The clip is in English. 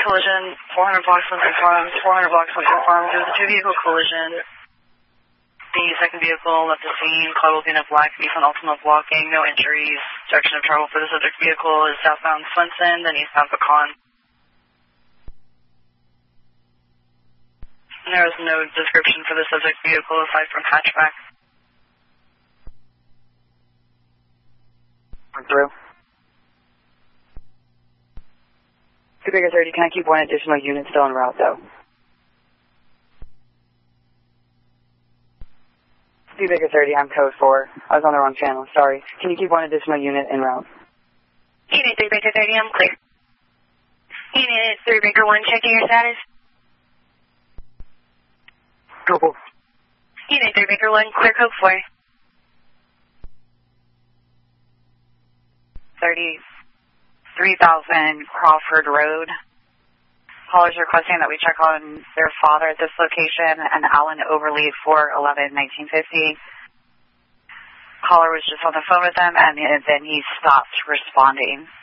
Collision, 400 blocks Lincoln Farms, 400 blocks Lincoln Farms. There was a two-vehicle collision. The second vehicle left the scene. Car will be in a black Nissan Altima blocking, no injuries. Direction of travel for the subject vehicle is southbound Swenson, then eastbound Pecan. And there was no description for the subject vehicle aside from hatchback. Through. Baker 30, can I keep one additional unit still en route, though? Baker 30, I'm code 4. I was on the wrong channel, sorry. Can you keep one additional unit en route? Unit 3 Baker 30, I'm clear. Unit 3 Baker 1, checking your status. Go. Unit 3 Baker 1, clear code 4. 33,000 Crawford Road. Callers requesting that we check on their father at this location, and Alan Overleaf, 4/11/1950. Caller was just on the phone with them, and then he stopped responding.